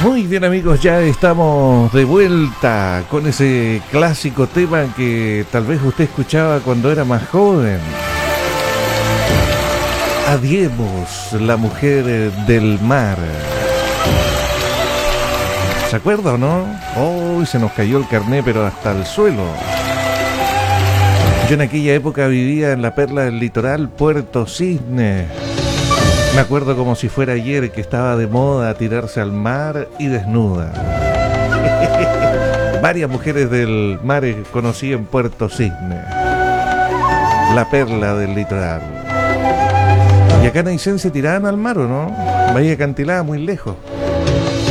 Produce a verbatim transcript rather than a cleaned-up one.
Muy bien, amigos, ya estamos de vuelta con ese clásico tema que tal vez usted escuchaba cuando era más joven. Adiemos, la mujer del mar. ¿Se acuerda o no? Oh, se nos cayó el carné, pero hasta el suelo. Yo en aquella época vivía en la perla del litoral, Puerto Cisne. Me acuerdo como si fuera ayer que estaba de moda tirarse al mar y desnuda. Varias mujeres del mar conocí en Puerto Cisne, la perla del litoral. Y acá en Aysén se tiraban al mar, ¿o no? Bahía Cantilada, muy lejos.